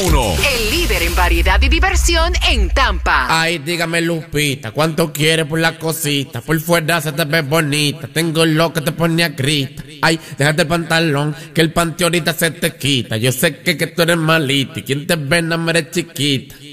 951. El líder en variedad y diversión en Tampa. Ay, dígame, Lupita, ¿cuánto quieres por la cosita? Por fuera se te ve bonita, tengo lo que te pone a grita. Ay, déjate el pantalón, que el panty ahorita se te quita. Yo sé que tú eres malita y quien te ve no me eres chiquita.